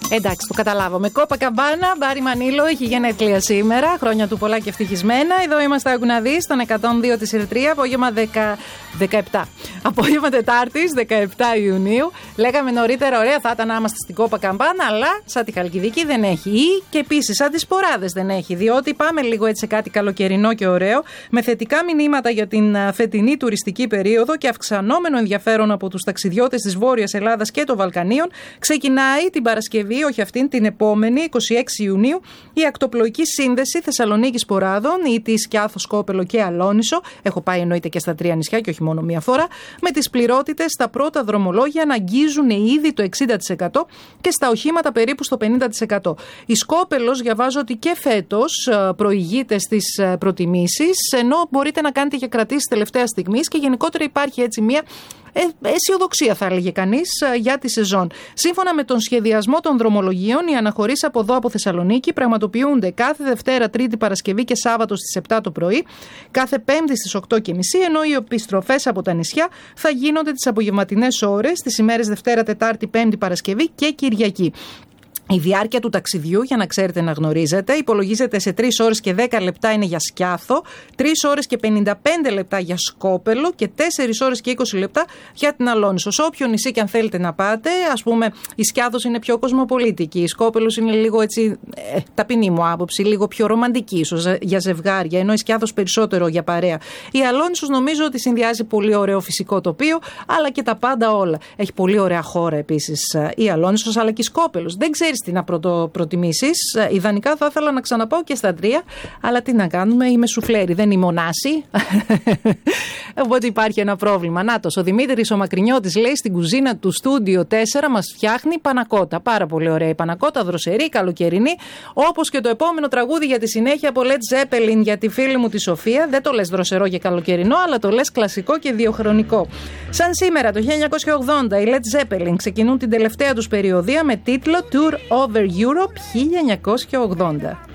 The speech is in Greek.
Εντάξει, το καταλάβαμε. Κόπακαμπάνα, Μπάρι Μανίλο, έχει γενέθλια σήμερα. Χρόνια του πολλά και ευτυχισμένα. Εδώ είμαστε, άκου να δεις, στον 102 της Ερυθρία, απόγευμα 17. Απόγευμα Τετάρτης, 17 Ιουνίου. Λέγαμε νωρίτερα, ωραία θα ήταν να είμαστε στην Κόπακαμπάνα, αλλά σαν τη Χαλκιδική δεν έχει. Ή και επίσης σαν τις Σποράδες δεν έχει. Διότι πάμε λίγο έτσι σε κάτι καλοκαιρινό και ωραίο, με θετικά μηνύματα για την φετινή τουριστική περίοδο και αυξανόμενο ενδιαφέρον από τους ταξιδιώτες της Βόρειας Ελλάδας και των Βαλκανίων. Ξεκινάει την Παρασκευή, όχι αυτήν, την επόμενη, 26 Ιουνίου, η ακτοπλοϊκή σύνδεση Θεσσαλονίκης Ποράδων, ή τη Σκιάθο, Σκόπελο και Αλόνισο. Έχω πάει εννοείται και στα τρία νησιά και όχι μόνο μία φορά. Με τις πληρότητες στα πρώτα δρομολόγια να αγγίζουν ήδη το 60% και στα οχήματα περίπου στο 50%. Η Σκόπελος, διαβάζω ότι και φέτος προηγείται στις προτιμήσεις, ενώ μπορείτε να κάνετε και κρατήσεις τελευταία στιγμής και γενικότερα υπάρχει έτσι μία αισιοδοξία, θα έλεγε κανείς, για τη σεζόν. Σύμφωνα με τον σχεδιασμό των δρομολογίων, οι αναχωρήσεις από εδώ από Θεσσαλονίκη πραγματοποιούνται κάθε Δευτέρα, Τρίτη, Παρασκευή και Σάββατο στις 7 το πρωί, κάθε Πέμπτη στις 8:30, ενώ οι επιστροφές από τα νησιά θα γίνονται τις απογευματινές ώρες, τις ημέρες Δευτέρα, Τετάρτη, Πέμπτη, Παρασκευή και Κυριακή. Η διάρκεια του ταξιδιού, για να ξέρετε να γνωρίζετε, υπολογίζεται σε 3 ώρες και 10 λεπτά είναι για Σκιάθο, 3 ώρες και 55 λεπτά για Σκόπελο και 4 ώρες και 20 λεπτά για την Αλόνισο. Σε όποιο νησί και αν θέλετε να πάτε, ας πούμε, η Σκιάθος είναι πιο κοσμοπολίτικη, η Σκόπελος είναι λίγο έτσι, ταπεινή μου άποψη, λίγο πιο ρομαντική ίσως για ζευγάρια, ενώ η Σκιάθος περισσότερο για παρέα. Η Αλόνισος νομίζω ότι συνδυάζει πολύ ωραίο φυσικό τοπίο, αλλά και τα πάντα όλα. Έχει πολύ ωραία χώρα επίσης η Αλόνισος, αλλά και η Σκόπελος. Δεν ξέρεις τι να προτιμήσεις. Ιδανικά θα ήθελα να ξαναπάω και στα τρία, αλλά τι να κάνουμε, είμαι σουφλέρι, δεν είμαι μονάση. Οπότε υπάρχει ένα πρόβλημα. Νάτος, ο Δημήτρης ο Μακρινιώτης λέει στην κουζίνα του Στούντιο 4 μας φτιάχνει πανακότα. Πάρα πολύ ωραία η πανακότα, δροσερή, καλοκαιρινή. Όπως και το επόμενο τραγούδι για τη συνέχεια από Led Zeppelin για τη φίλη μου τη Σοφία. Δεν το λες δροσερό και καλοκαιρινό, αλλά το λες κλασικό και διοχρονικό. Σαν σήμερα το 1980 οι Led Zeppelin ξεκινούν την τελευταία τους περιοδεία με τίτλο Tour Over Europe 1980.